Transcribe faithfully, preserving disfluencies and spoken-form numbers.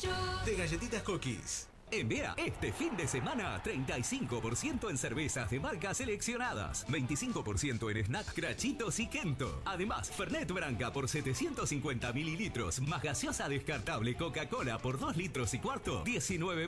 de Galletitas Cookies. En Bea, este fin de semana, treinta y cinco por ciento en cervezas de marcas seleccionadas, veinticinco por ciento en snacks Crachitos y Kento. Además, Fernet Branca por setecientos cincuenta mililitros, más gaseosa descartable Coca-Cola por dos litros y cuarto, diecinueve